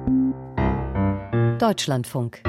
Deutschlandfunk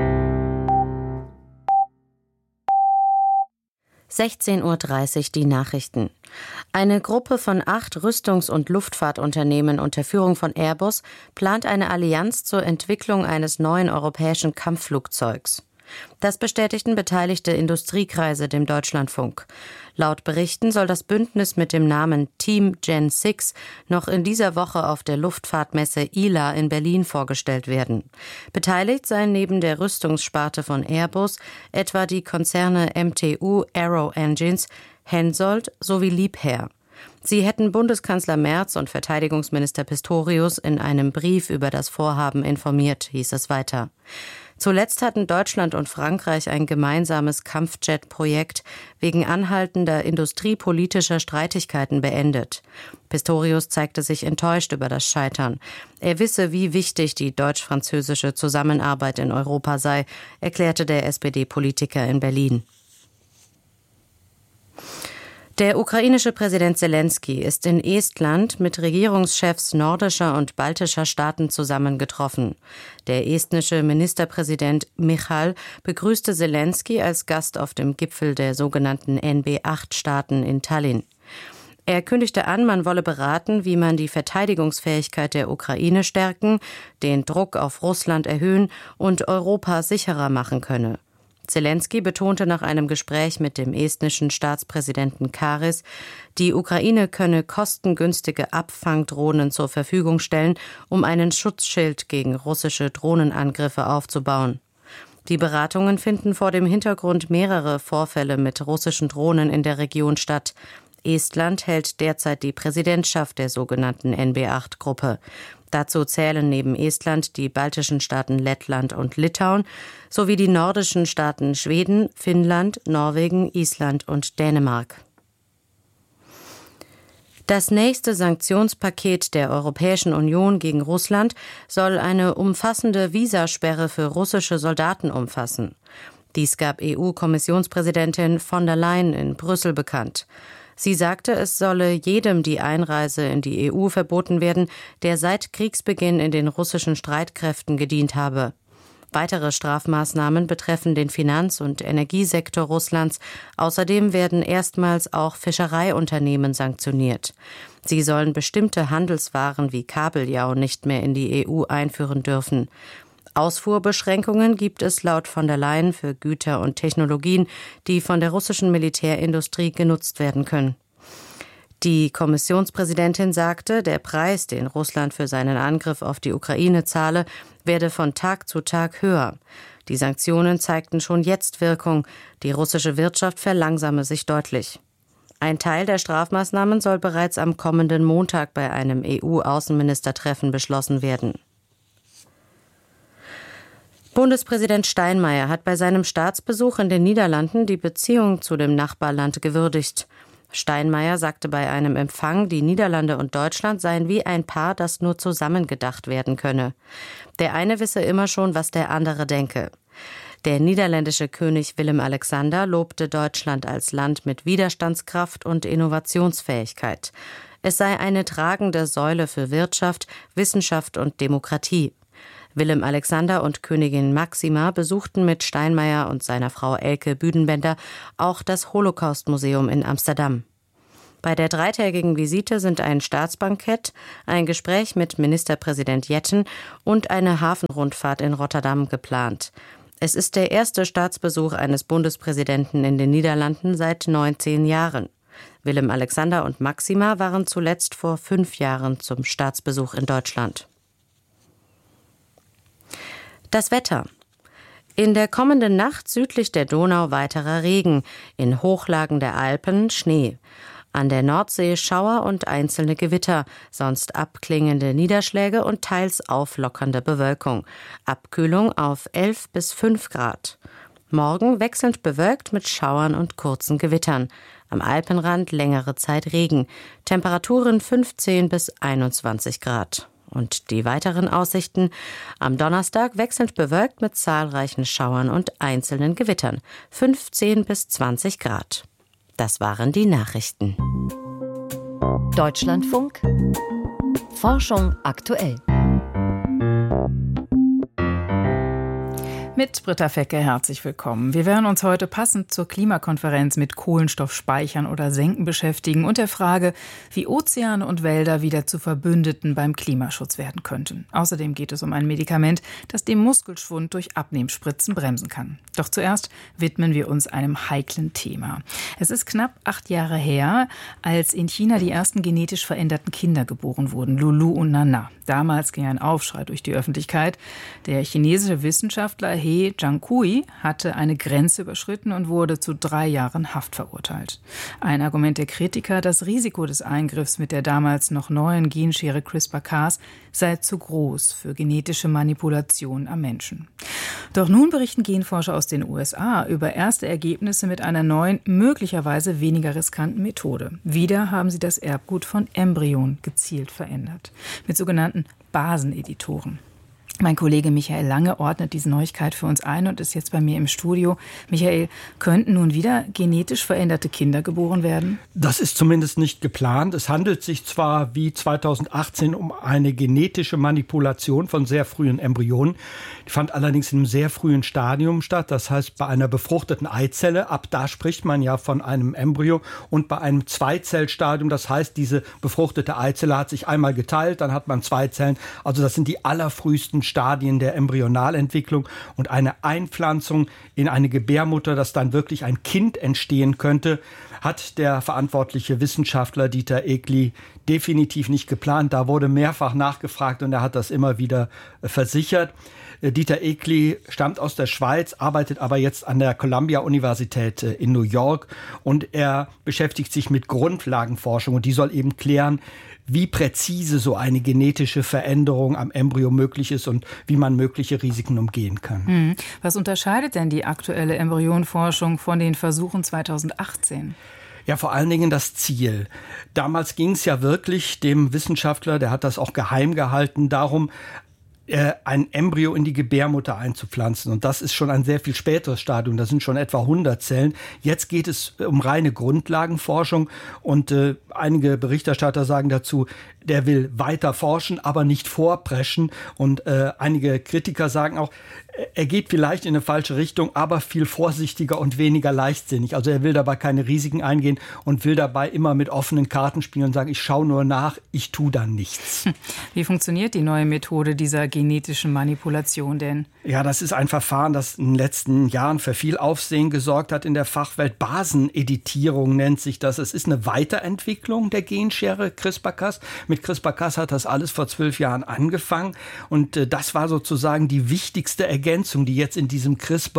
16:30 Uhr die Nachrichten. Eine Gruppe von 8 Rüstungs- und Luftfahrtunternehmen unter Führung von Airbus plant eine Allianz zur Entwicklung eines neuen europäischen Kampfflugzeugs. Das bestätigten beteiligte Industriekreise dem Deutschlandfunk. Laut Berichten soll das Bündnis mit dem Namen Team Gen 6 noch in dieser Woche auf der Luftfahrtmesse ILA in Berlin vorgestellt werden. Beteiligt seien neben der Rüstungssparte von Airbus etwa die Konzerne MTU Aero Engines, Hensoldt sowie Liebherr. Sie hätten Bundeskanzler Merz und Verteidigungsminister Pistorius in einem Brief über das Vorhaben informiert, hieß es weiter. Zuletzt hatten Deutschland und Frankreich ein gemeinsames Kampfjet-Projekt wegen anhaltender industriepolitischer Streitigkeiten beendet. Pistorius zeigte sich enttäuscht über das Scheitern. Er wisse, wie wichtig die deutsch-französische Zusammenarbeit in Europa sei, erklärte der SPD-Politiker in Berlin. Der ukrainische Präsident Selenskyj ist in Estland mit Regierungschefs nordischer und baltischer Staaten zusammengetroffen. Der estnische Ministerpräsident Michal begrüßte Selenskyj als Gast auf dem Gipfel der sogenannten NB8-Staaten in Tallinn. Er kündigte an, man wolle beraten, wie man die Verteidigungsfähigkeit der Ukraine stärken, den Druck auf Russland erhöhen und Europa sicherer machen könne. Selenskyj betonte nach einem Gespräch mit dem estnischen Staatspräsidenten Karis, die Ukraine könne kostengünstige Abfangdrohnen zur Verfügung stellen, um einen Schutzschild gegen russische Drohnenangriffe aufzubauen. Die Beratungen finden vor dem Hintergrund mehrerer Vorfälle mit russischen Drohnen in der Region statt. Estland hält derzeit die Präsidentschaft der sogenannten NB8-Gruppe. Dazu zählen neben Estland die baltischen Staaten Lettland und Litauen sowie die nordischen Staaten Schweden, Finnland, Norwegen, Island und Dänemark. Das nächste Sanktionspaket der Europäischen Union gegen Russland soll eine umfassende Visasperre für russische Soldaten umfassen. Dies gab EU-Kommissionspräsidentin von der Leyen in Brüssel bekannt. Sie sagte, es solle jedem die Einreise in die EU verboten werden, der seit Kriegsbeginn in den russischen Streitkräften gedient habe. Weitere Strafmaßnahmen betreffen den Finanz- und Energiesektor Russlands. Außerdem werden erstmals auch Fischereiunternehmen sanktioniert. Sie sollen bestimmte Handelswaren wie Kabeljau nicht mehr in die EU einführen dürfen. Ausfuhrbeschränkungen gibt es laut von der Leyen für Güter und Technologien, die von der russischen Militärindustrie genutzt werden können. Die Kommissionspräsidentin sagte, der Preis, den Russland für seinen Angriff auf die Ukraine zahle, werde von Tag zu Tag höher. Die Sanktionen zeigten schon jetzt Wirkung. Die russische Wirtschaft verlangsame sich deutlich. Ein Teil der Strafmaßnahmen soll bereits am kommenden Montag bei einem EU-Außenministertreffen beschlossen werden. Bundespräsident Steinmeier hat bei seinem Staatsbesuch in den Niederlanden die Beziehung zu dem Nachbarland gewürdigt. Steinmeier sagte bei einem Empfang, die Niederlande und Deutschland seien wie ein Paar, das nur zusammengedacht werden könne. Der eine wisse immer schon, was der andere denke. Der niederländische König Willem-Alexander lobte Deutschland als Land mit Widerstandskraft und Innovationsfähigkeit. Es sei eine tragende Säule für Wirtschaft, Wissenschaft und Demokratie. Willem-Alexander und Königin Máxima besuchten mit Steinmeier und seiner Frau Elke Büdenbender auch das Holocaust-Museum in Amsterdam. Bei der 3-tägigen Visite sind ein Staatsbankett, ein Gespräch mit Ministerpräsident Jetten und eine Hafenrundfahrt in Rotterdam geplant. Es ist der erste Staatsbesuch eines Bundespräsidenten in den Niederlanden seit 19 Jahren. Willem-Alexander und Máxima waren zuletzt vor 5 Jahren zum Staatsbesuch in Deutschland. Das Wetter. In der kommenden Nacht südlich der Donau weiterer Regen, in Hochlagen der Alpen Schnee. An der Nordsee Schauer und einzelne Gewitter, sonst abklingende Niederschläge und teils auflockernde Bewölkung. Abkühlung auf 11 bis 5 Grad. Morgen wechselnd bewölkt mit Schauern und kurzen Gewittern. Am Alpenrand längere Zeit Regen. Temperaturen 15 bis 21 Grad. Und die weiteren Aussichten: am Donnerstag wechselnd bewölkt mit zahlreichen Schauern und einzelnen Gewittern, 15 bis 20 Grad. Das waren die Nachrichten. Deutschlandfunk Forschung aktuell. Mit Britta Fecke herzlich willkommen. Wir werden uns heute passend zur Klimakonferenz mit Kohlenstoffspeichern oder Senken beschäftigen und der Frage, wie Ozeane und Wälder wieder zu Verbündeten beim Klimaschutz werden könnten. Außerdem geht es um ein Medikament, das den Muskelschwund durch Abnehmspritzen bremsen kann. Doch zuerst widmen wir uns einem heiklen Thema. Es ist knapp 8 Jahre her, als in China die ersten genetisch veränderten Kinder geboren wurden, Lulu und Nana. Damals ging ein Aufschrei durch die Öffentlichkeit. Der chinesische Wissenschaftler He Jiankui hatte eine Grenze überschritten und wurde zu 3 Jahren Haft verurteilt. Ein Argument der Kritiker, das Risiko des Eingriffs mit der damals noch neuen Genschere CRISPR-Cas sei zu groß für genetische Manipulation am Menschen. Doch nun berichten Genforscher aus den USA über erste Ergebnisse mit einer neuen, möglicherweise weniger riskanten Methode. Wieder haben sie das Erbgut von Embryonen gezielt verändert. Mit sogenannten Baseneditoren. Mein Kollege Michael Lange ordnet diese Neuigkeit für uns ein und ist jetzt bei mir im Studio. Michael, könnten nun wieder genetisch veränderte Kinder geboren werden? Das ist zumindest nicht geplant. Es handelt sich zwar wie 2018 um eine genetische Manipulation von sehr frühen Embryonen. Die fand allerdings in einem sehr frühen Stadium statt. Das heißt, bei einer befruchteten Eizelle, ab da spricht man ja von einem Embryo, und bei einem Zweizellstadium, das heißt, diese befruchtete Eizelle hat sich einmal geteilt, dann hat man 2 Zellen. Also das sind die allerfrühesten Stadien der Embryonalentwicklung, und eine Einpflanzung in eine Gebärmutter, dass dann wirklich ein Kind entstehen könnte, hat der verantwortliche Wissenschaftler Dieter Ekli definitiv nicht geplant. Da wurde mehrfach nachgefragt und er hat das immer wieder versichert. Dieter Ekli stammt aus der Schweiz, arbeitet aber jetzt an der Columbia-Universität in New York, und er beschäftigt sich mit Grundlagenforschung, und die soll eben klären, wie präzise so eine genetische Veränderung am Embryo möglich ist und wie man mögliche Risiken umgehen kann. Was unterscheidet denn die aktuelle Embryonenforschung von den Versuchen 2018? Ja, vor allen Dingen das Ziel. Damals ging es ja wirklich dem Wissenschaftler, der hat das auch geheim gehalten, darum, ein Embryo in die Gebärmutter einzupflanzen. Und das ist schon ein sehr viel späteres Stadium. Das sind schon etwa 100 Zellen. Jetzt geht es um reine Grundlagenforschung. Und einige Berichterstatter sagen dazu, der will weiter forschen, aber nicht vorpreschen. Und einige Kritiker sagen auch, er geht vielleicht in eine falsche Richtung, aber viel vorsichtiger und weniger leichtsinnig. Also er will dabei keine Risiken eingehen und will dabei immer mit offenen Karten spielen und sagen, ich schaue nur nach, ich tue dann nichts. Wie funktioniert die neue Methode dieser genetischen Manipulation denn? Ja, das ist ein Verfahren, das in den letzten Jahren für viel Aufsehen gesorgt hat in der Fachwelt. Baseneditierung nennt sich das. Es ist eine Weiterentwicklung der Genschere CRISPR-Cas. Mit CRISPR-Cas hat das alles vor 12 Jahren angefangen. Und das war sozusagen die wichtigste Ergänzung, die jetzt in diesem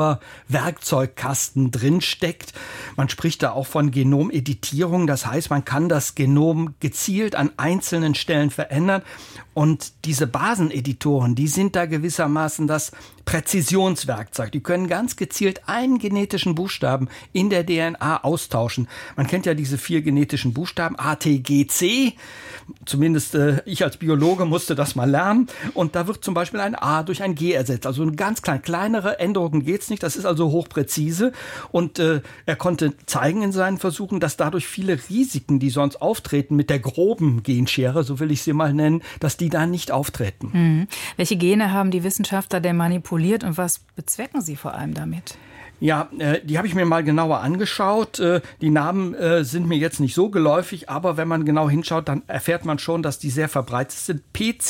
CRISPR-Werkzeugkasten drin steckt. Man spricht da auch von Genomeditierung. Das heißt, man kann das Genom gezielt an einzelnen Stellen verändern. Und diese Baseneditoren, die sind da gewissermaßen das Präzisionswerkzeug. Die können ganz gezielt einen genetischen Buchstaben in der DNA austauschen. Man kennt ja diese 4 genetischen Buchstaben, A, T, G, C. Zumindest ich als Biologe musste das mal lernen. Und da wird zum Beispiel ein A durch ein G ersetzt. Also eine ganz kleinere Änderungen geht's nicht. Das ist also hochpräzise. Und er konnte zeigen in seinen Versuchen, dass dadurch viele Risiken, die sonst auftreten mit der groben Genschere, so will ich sie mal nennen, dass die da nicht auftreten. Welche Gene haben die Wissenschaftler denn manipuliert und was bezwecken sie vor allem damit? Ja, die habe ich mir mal genauer angeschaut. Die Namen sind mir jetzt nicht so geläufig, aber wenn man genau hinschaut, dann erfährt man schon, dass die sehr verbreitet sind.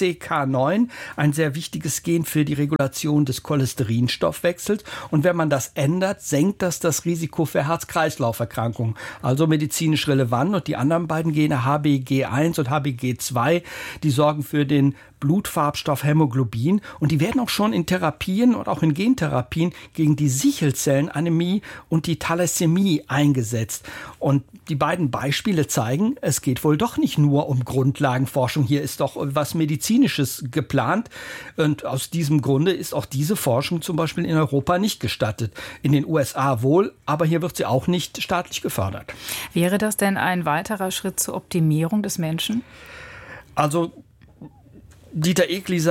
PCK9, ein sehr wichtiges Gen für die Regulation des Cholesterinstoffwechsels. Und wenn man das ändert, senkt das Risiko für Herz-Kreislauf-Erkrankungen. Also medizinisch relevant. Und die anderen beiden Gene, HBG1 und HBG2, die sorgen für den Blutfarbstoff Hämoglobin, und die werden auch schon in Therapien und auch in Gentherapien gegen die Sichelzellenanämie und die Thalassämie eingesetzt. Und die beiden Beispiele zeigen, es geht wohl doch nicht nur um Grundlagenforschung. Hier ist doch was Medizinisches geplant. Und aus diesem Grunde ist auch diese Forschung zum Beispiel in Europa nicht gestattet. In den USA wohl, aber hier wird sie auch nicht staatlich gefördert. Wäre das denn ein weiterer Schritt zur Optimierung des Menschen? Also Dieter Ekli sagt,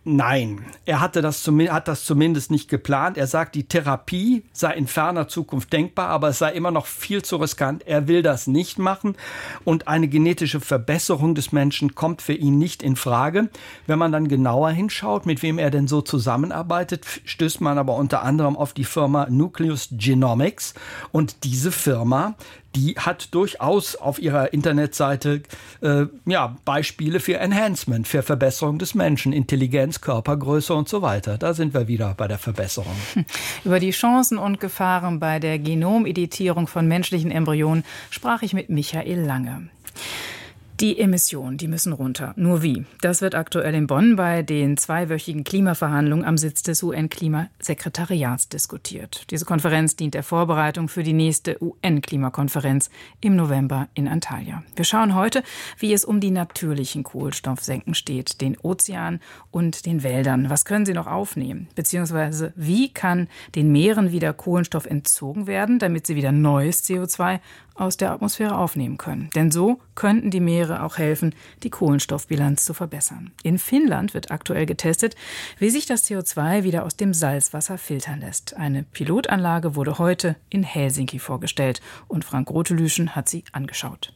Nein, er hat das zumindest nicht geplant. Er sagt, die Therapie sei in ferner Zukunft denkbar, aber es sei immer noch viel zu riskant. Er will das nicht machen und eine genetische Verbesserung des Menschen kommt für ihn nicht in Frage. Wenn man dann genauer hinschaut, mit wem er denn so zusammenarbeitet, stößt man aber unter anderem auf die Firma Nucleus Genomics und diese Firma, die hat durchaus auf ihrer Internetseite Beispiele für Enhancement, für Verbesserung des Menschen, Intelligenz, Körpergröße und so weiter. Da sind wir wieder bei der Verbesserung. Über die Chancen und Gefahren bei der Genomeditierung von menschlichen Embryonen sprach ich mit Michael Lange. Die Emissionen, die müssen runter. Nur wie? Das wird aktuell in Bonn bei den 2-wöchigen Klimaverhandlungen am Sitz des UN-Klimasekretariats diskutiert. Diese Konferenz dient der Vorbereitung für die nächste UN-Klimakonferenz im November in Antalya. Wir schauen heute, wie es um die natürlichen Kohlenstoffsenken steht, den Ozeanen und den Wäldern. Was können sie noch aufnehmen? Beziehungsweise wie kann den Meeren wieder Kohlenstoff entzogen werden, damit sie wieder neues CO2 aus der Atmosphäre aufnehmen können. Denn so könnten die Meere auch helfen, die Kohlenstoffbilanz zu verbessern. In Finnland wird aktuell getestet, wie sich das CO2 wieder aus dem Salzwasser filtern lässt. Eine Pilotanlage wurde heute in Helsinki vorgestellt und Frank Rotelüschen hat sie angeschaut.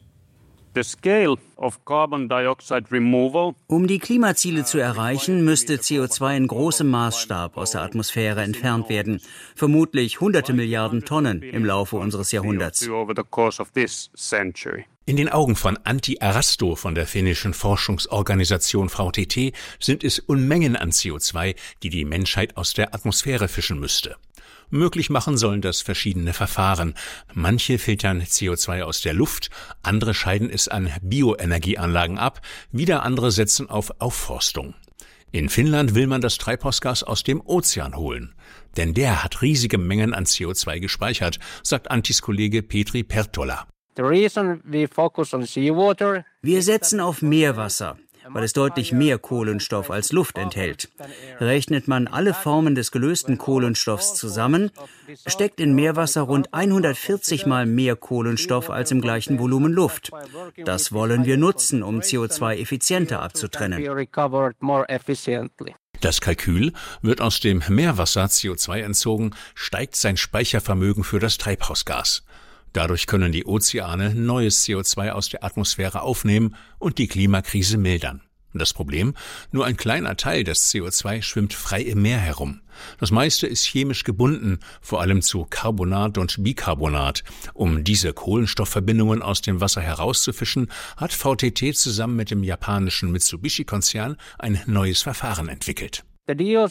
Um die Klimaziele zu erreichen, müsste CO2 in großem Maßstab aus der Atmosphäre entfernt werden. Vermutlich hunderte Milliarden Tonnen im Laufe unseres Jahrhunderts. In den Augen von Antti Arasto von der finnischen Forschungsorganisation VTT sind es Unmengen an CO2, die die Menschheit aus der Atmosphäre fischen müsste. Möglich machen sollen das verschiedene Verfahren. Manche filtern CO2 aus der Luft, andere scheiden es an Bioenergieanlagen ab, wieder andere setzen auf Aufforstung. In Finnland will man das Treibhausgas aus dem Ozean holen. Denn der hat riesige Mengen an CO2 gespeichert, sagt Antis Kollege Petri Pertola. Wir setzen auf Meerwasser, weil es deutlich mehr Kohlenstoff als Luft enthält. Rechnet man alle Formen des gelösten Kohlenstoffs zusammen, steckt in Meerwasser rund 140 Mal mehr Kohlenstoff als im gleichen Volumen Luft. Das wollen wir nutzen, um CO2 effizienter abzutrennen. Das Kalkül: wird aus dem Meerwasser CO2 entzogen, steigt sein Speichervermögen für das Treibhausgas. Dadurch können die Ozeane neues CO2 aus der Atmosphäre aufnehmen und die Klimakrise mildern. Das Problem: nur ein kleiner Teil des CO2 schwimmt frei im Meer herum. Das meiste ist chemisch gebunden, vor allem zu Carbonat und Bicarbonat. Um diese Kohlenstoffverbindungen aus dem Wasser herauszufischen, hat VTT zusammen mit dem japanischen Mitsubishi-Konzern ein neues Verfahren entwickelt. Der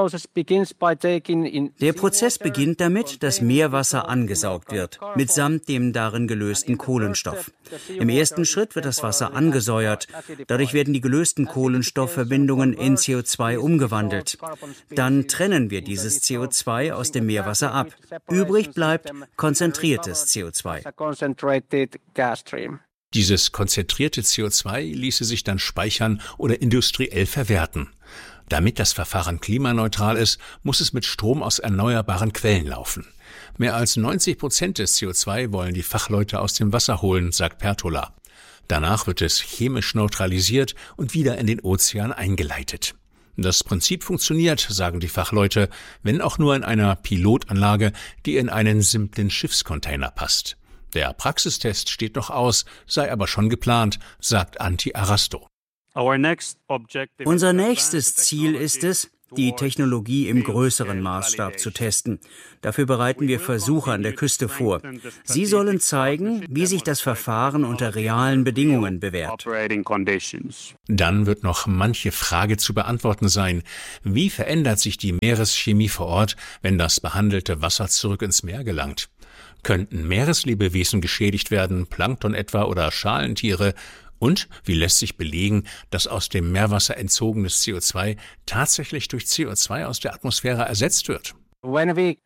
Prozess beginnt damit, dass Meerwasser angesaugt wird, mitsamt dem darin gelösten Kohlenstoff. Im ersten Schritt wird das Wasser angesäuert. Dadurch werden die gelösten Kohlenstoffverbindungen in CO2 umgewandelt. Dann trennen wir dieses CO2 aus dem Meerwasser ab. Übrig bleibt konzentriertes CO2. Dieses konzentrierte CO2 ließe sich dann speichern oder industriell verwerten. Damit das Verfahren klimaneutral ist, muss es mit Strom aus erneuerbaren Quellen laufen. Mehr als 90% des CO2 wollen die Fachleute aus dem Wasser holen, sagt Pertola. Danach wird es chemisch neutralisiert und wieder in den Ozean eingeleitet. Das Prinzip funktioniert, sagen die Fachleute, wenn auch nur in einer Pilotanlage, die in einen simplen Schiffscontainer passt. Der Praxistest steht noch aus, sei aber schon geplant, sagt Antti Arasto. Unser nächstes Ziel ist es, die Technologie im größeren Maßstab zu testen. Dafür bereiten wir Versuche an der Küste vor. Sie sollen zeigen, wie sich das Verfahren unter realen Bedingungen bewährt. Dann wird noch manche Frage zu beantworten sein. Wie verändert sich die Meereschemie vor Ort, wenn das behandelte Wasser zurück ins Meer gelangt? Könnten Meereslebewesen geschädigt werden, Plankton etwa oder Schalentiere? Und wie lässt sich belegen, dass aus dem Meerwasser entzogenes CO2 tatsächlich durch CO2 aus der Atmosphäre ersetzt wird? Wenn wir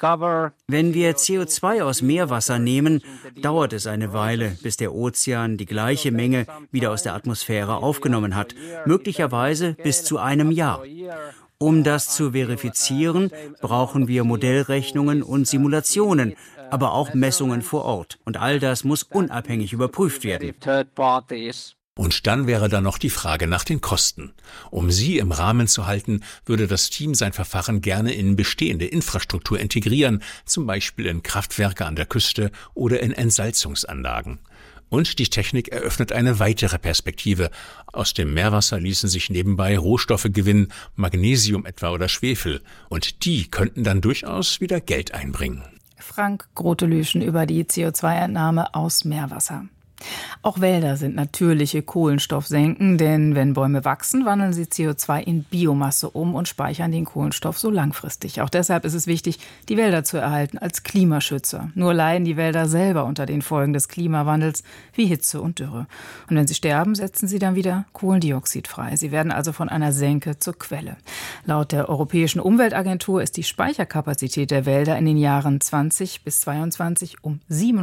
CO2 aus Meerwasser nehmen, dauert es eine Weile, bis der Ozean die gleiche Menge wieder aus der Atmosphäre aufgenommen hat, möglicherweise bis zu einem Jahr. Um das zu verifizieren, brauchen wir Modellrechnungen und Simulationen, aber auch Messungen vor Ort. Und all das muss unabhängig überprüft werden. Und dann wäre da noch die Frage nach den Kosten. Um sie im Rahmen zu halten, würde das Team sein Verfahren gerne in bestehende Infrastruktur integrieren, zum Beispiel in Kraftwerke an der Küste oder in Entsalzungsanlagen. Und die Technik eröffnet eine weitere Perspektive. Aus dem Meerwasser ließen sich nebenbei Rohstoffe gewinnen, Magnesium etwa oder Schwefel. Und die könnten dann durchaus wieder Geld einbringen. Frank Grotelüschen über die CO2-Entnahme aus Meerwasser. Auch Wälder sind natürliche Kohlenstoffsenken, denn wenn Bäume wachsen, wandeln sie CO2 in Biomasse um und speichern den Kohlenstoff so langfristig. Auch deshalb ist es wichtig, die Wälder zu erhalten als Klimaschützer. Nur leiden die Wälder selber unter den Folgen des Klimawandels wie Hitze und Dürre. Und wenn sie sterben, setzen sie dann wieder Kohlendioxid frei. Sie werden also von einer Senke zur Quelle. Laut der Europäischen Umweltagentur ist die Speicherkapazität der Wälder in den Jahren 20 bis 22 um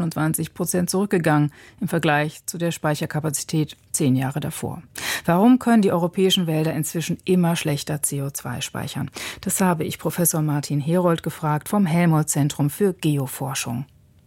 27% zurückgegangen im Vergleich zu der Speicherkapazität 10 Jahre davor. Warum können die europäischen Wälder inzwischen immer schlechter CO2 speichern? Das habe ich Professor Martin Herold gefragt vom Helmholtz-Zentrum für Geoforschung.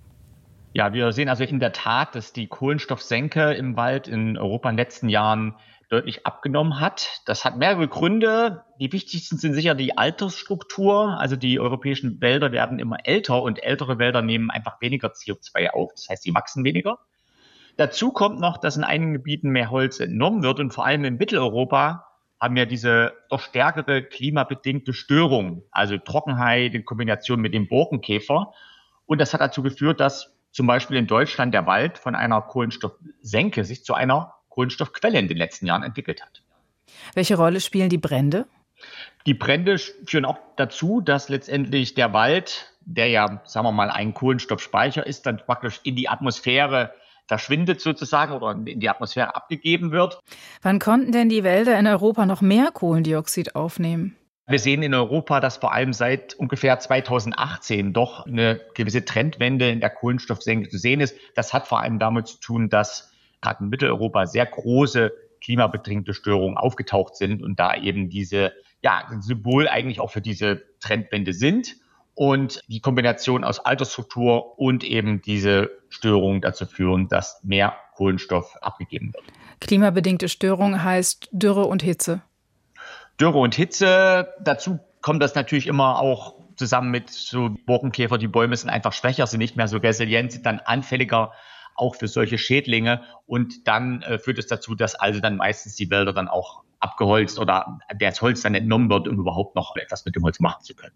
Ja, wir sehen also in der Tat, dass die Kohlenstoffsenke im Wald in Europa in den letzten Jahren deutlich abgenommen hat. Das hat mehrere Gründe. Die wichtigsten sind sicher die Altersstruktur. Also die europäischen Wälder werden immer älter und ältere Wälder nehmen einfach weniger CO2 auf. Das heißt, sie wachsen weniger. Dazu kommt noch, dass in einigen Gebieten mehr Holz entnommen wird und vor allem in Mitteleuropa haben wir diese doch stärkere klimabedingte Störung, also Trockenheit in Kombination mit dem Borkenkäfer. Und das hat dazu geführt, dass zum Beispiel in Deutschland der Wald von einer Kohlenstoffsenke sich zu einer Kohlenstoffquelle in den letzten Jahren entwickelt hat. Welche Rolle spielen die Brände? Die Brände führen auch dazu, dass letztendlich der Wald, der ja, sagen wir mal, ein Kohlenstoffspeicher ist, dann praktisch in die Atmosphäre verschwindet sozusagen oder in die Atmosphäre abgegeben wird. Wann konnten denn die Wälder in Europa noch mehr Kohlendioxid aufnehmen? Wir sehen in Europa, dass vor allem seit ungefähr 2018 doch eine gewisse Trendwende in der Kohlenstoffsenke zu sehen ist. Das hat vor allem damit zu tun, dass gerade in Mitteleuropa sehr große klimabedingte Störungen aufgetaucht sind und da eben diese, ein Symbol eigentlich auch für diese Trendwende sind. Und die Kombination aus Altersstruktur und eben diese Störungen dazu führen, dass mehr Kohlenstoff abgegeben wird. Klimabedingte Störung heißt Dürre und Hitze. Dürre und Hitze, dazu kommt das natürlich immer auch zusammen mit so Borkenkäfer. Die Bäume sind einfach schwächer, sind nicht mehr so resilient, sind dann anfälliger auch für solche Schädlinge. Und dann führt es dazu, dass also dann meistens die Wälder dann auch abgeholzt oder das Holz dann entnommen wird, um überhaupt noch etwas mit dem Holz machen zu können.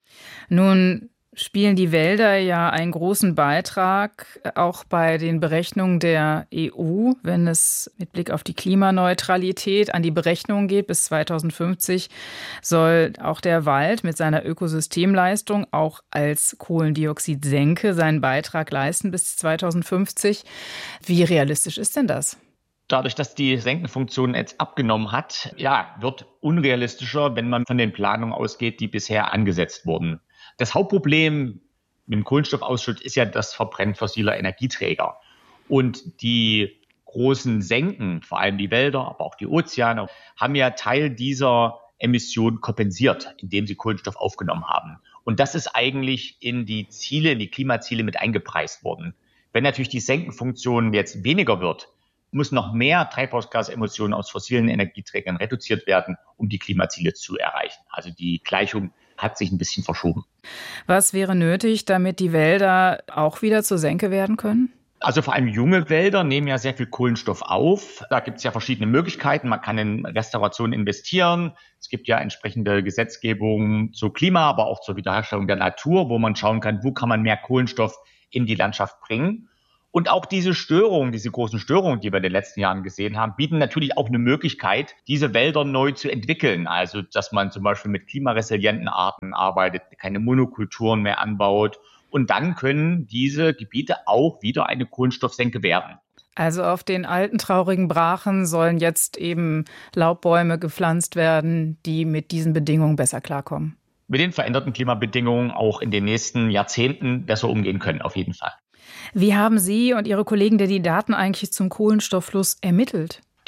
Nun spielen die Wälder ja einen großen Beitrag, auch bei den Berechnungen der EU, wenn es mit Blick auf die Klimaneutralität an die Berechnungen geht. Bis 2050 soll auch der Wald mit seiner Ökosystemleistung auch als Kohlendioxidsenke seinen Beitrag leisten bis 2050. Wie realistisch ist denn das? Dadurch, dass die Senkenfunktion jetzt abgenommen hat, wird unrealistischer, wenn man von den Planungen ausgeht, die bisher angesetzt wurden. Das Hauptproblem mit dem Kohlenstoffausschuss ist ja das Verbrennen fossiler Energieträger. Und die großen Senken, vor allem die Wälder, aber auch die Ozeane, haben ja Teil dieser Emissionen kompensiert, indem sie Kohlenstoff aufgenommen haben. Und das ist eigentlich in die Klimaziele mit eingepreist worden. Wenn natürlich die Senkenfunktion jetzt weniger wird, muss noch mehr Treibhausgasemissionen aus fossilen Energieträgern reduziert werden, um die Klimaziele zu erreichen. Also die Gleichung hat sich ein bisschen verschoben. Was wäre nötig, damit die Wälder auch wieder zur Senke werden können? Also vor allem junge Wälder nehmen ja sehr viel Kohlenstoff auf. Da gibt es ja verschiedene Möglichkeiten. Man kann in Restauration investieren. Es gibt ja entsprechende Gesetzgebung zu Klima, aber auch zur Wiederherstellung der Natur, wo man schauen kann, wo kann man mehr Kohlenstoff in die Landschaft bringen. Und auch diese großen Störungen, die wir in den letzten Jahren gesehen haben, bieten natürlich auch eine Möglichkeit, diese Wälder neu zu entwickeln. Also, dass man zum Beispiel mit klimaresilienten Arten arbeitet, keine Monokulturen mehr anbaut. Und dann können diese Gebiete auch wieder eine Kohlenstoffsenke werden. Also auf den alten, traurigen Brachen sollen jetzt eben Laubbäume gepflanzt werden, die mit diesen Bedingungen besser klarkommen. Mit den veränderten Klimabedingungen auch in den nächsten Jahrzehnten besser umgehen können, auf jeden Fall. Wie haben Sie und Ihre Kollegen denn die Daten eigentlich zum Kohlenstofffluss ermittelt? Das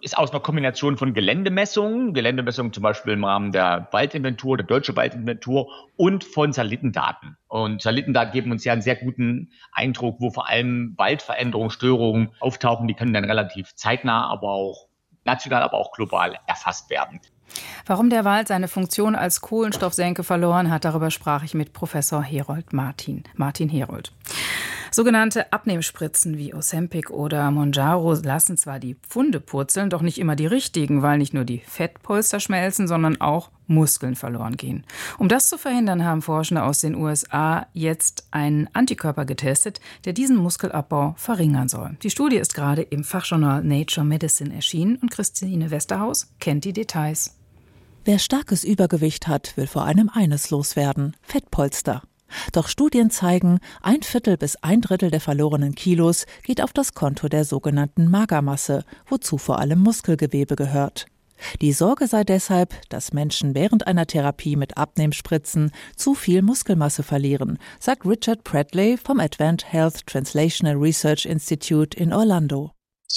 ist aus einer Kombination von Geländemessungen zum Beispiel im Rahmen der Waldinventur, der Deutsche Waldinventur und von Satellitendaten. Und Satellitendaten geben uns ja einen sehr guten Eindruck, wo vor allem Waldveränderungen, Störungen auftauchen. Die können dann relativ zeitnah, aber auch national, aber auch global erfasst werden. Warum der Wald seine Funktion als Kohlenstoffsenke verloren hat, darüber sprach ich mit Professor Martin Herold. Sogenannte Abnehmspritzen wie Ozempic oder Mounjaro lassen zwar die Pfunde purzeln, doch nicht immer die richtigen, weil nicht nur die Fettpolster schmelzen, sondern auch Muskeln verloren gehen. Um das zu verhindern, haben Forschende aus den USA jetzt einen Antikörper getestet, der diesen Muskelabbau verringern soll. Die Studie ist gerade im Fachjournal Nature Medicine erschienen und Christine Westerhaus kennt die Details. Wer starkes Übergewicht hat, will vor allem eines loswerden: Fettpolster. Doch Studien zeigen, 1/4 bis 1/3 der verlorenen Kilos geht auf das Konto der sogenannten Magermasse, wozu vor allem Muskelgewebe gehört. Die Sorge sei deshalb, dass Menschen während einer Therapie mit Abnehmspritzen zu viel Muskelmasse verlieren, sagt Richard Bradley vom Advent Health Translational Research Institute in Orlando.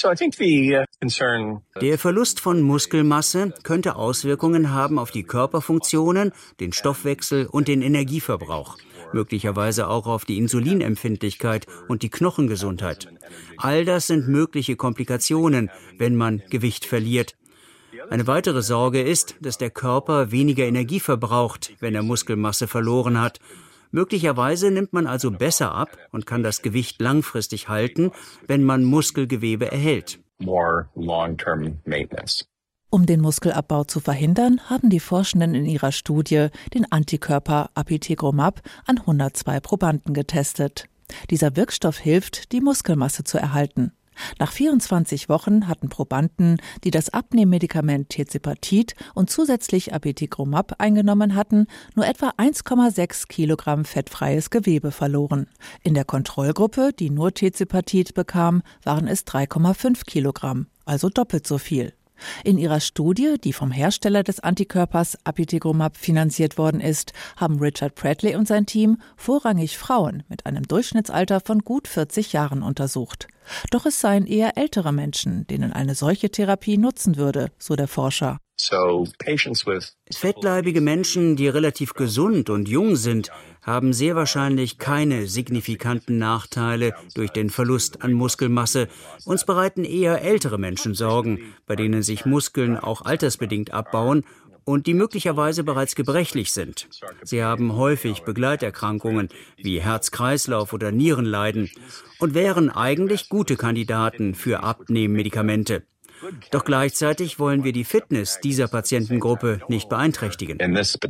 Der Verlust von Muskelmasse könnte Auswirkungen haben auf die Körperfunktionen, den Stoffwechsel und den Energieverbrauch, möglicherweise auch auf die Insulinempfindlichkeit und die Knochengesundheit. All das sind mögliche Komplikationen, wenn man Gewicht verliert. Eine weitere Sorge ist, dass der Körper weniger Energie verbraucht, wenn er Muskelmasse verloren hat. Möglicherweise nimmt man also besser ab und kann das Gewicht langfristig halten, wenn man Muskelgewebe erhält. Um den Muskelabbau zu verhindern, haben die Forschenden in ihrer Studie den Antikörper Apitegromab an 102 Probanden getestet. Dieser Wirkstoff hilft, die Muskelmasse zu erhalten. Nach 24 Wochen hatten Probanden, die das Abnehmmedikament Tirzepatid und zusätzlich Apitegromab eingenommen hatten, nur etwa 1,6 Kilogramm fettfreies Gewebe verloren. In der Kontrollgruppe, die nur Tirzepatid bekam, waren es 3,5 Kilogramm, also doppelt so viel. In ihrer Studie, die vom Hersteller des Antikörpers Apitegromab finanziert worden ist, haben Richard Bradley und sein Team vorrangig Frauen mit einem Durchschnittsalter von gut 40 Jahren untersucht. Doch es seien eher ältere Menschen, denen eine solche Therapie nutzen würde, so der Forscher. Fettleibige Menschen, die relativ gesund und jung sind, haben sehr wahrscheinlich keine signifikanten Nachteile durch den Verlust an Muskelmasse. Uns bereiten eher ältere Menschen Sorgen, bei denen sich Muskeln auch altersbedingt abbauen und die möglicherweise bereits gebrechlich sind. Sie haben häufig Begleiterkrankungen wie Herz-Kreislauf- oder Nierenleiden und wären eigentlich gute Kandidaten für Abnehmmedikamente. Doch gleichzeitig wollen wir die Fitness dieser Patientengruppe nicht beeinträchtigen.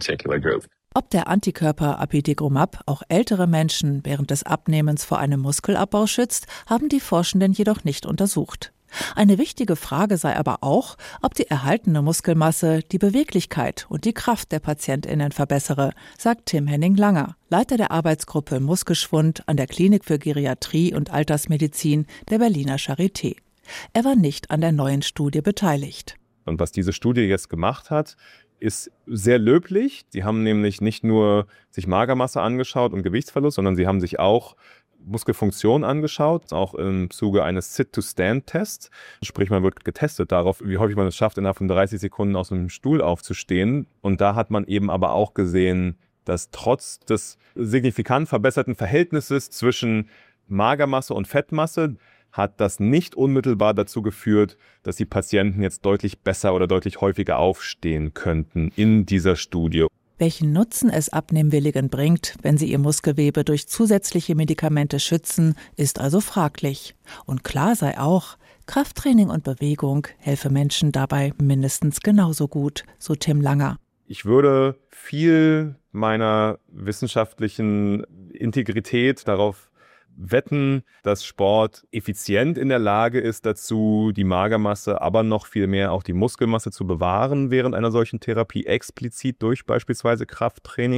Ob der Antikörper Apitegromab auch ältere Menschen während des Abnehmens vor einem Muskelabbau schützt, haben die Forschenden jedoch nicht untersucht. Eine wichtige Frage sei aber auch, ob die erhaltene Muskelmasse die Beweglichkeit und die Kraft der PatientInnen verbessere, sagt Tim Henning-Langer, Leiter der Arbeitsgruppe Muskelschwund an der Klinik für Geriatrie und Altersmedizin der Berliner Charité. Er war nicht an der neuen Studie beteiligt. Und was diese Studie jetzt gemacht hat, ist sehr löblich. Sie haben nämlich nicht nur sich Magermasse angeschaut und Gewichtsverlust, sondern sie haben sich auch Muskelfunktion angeschaut, auch im Zuge eines Sit-to-Stand-Tests. Sprich, man wird getestet darauf, wie häufig man es schafft, innerhalb von 30 Sekunden aus dem Stuhl aufzustehen. Und da hat man eben aber auch gesehen, dass trotz des signifikant verbesserten Verhältnisses zwischen Magermasse und Fettmasse hat das nicht unmittelbar dazu geführt, dass die Patienten jetzt deutlich besser oder deutlich häufiger aufstehen könnten in dieser Studie. Welchen Nutzen es Abnehmwilligen bringt, wenn sie ihr Muskelgewebe durch zusätzliche Medikamente schützen, ist also fraglich. Und klar sei auch, Krafttraining und Bewegung helfe Menschen dabei mindestens genauso gut, so Tim Langer. Ich würde viel meiner wissenschaftlichen Integrität darauf wetten, dass Sport effizient in der Lage ist dazu, die Magermasse, aber noch viel mehr auch die Muskelmasse zu bewahren während einer solchen Therapie, explizit durch beispielsweise Krafttraining.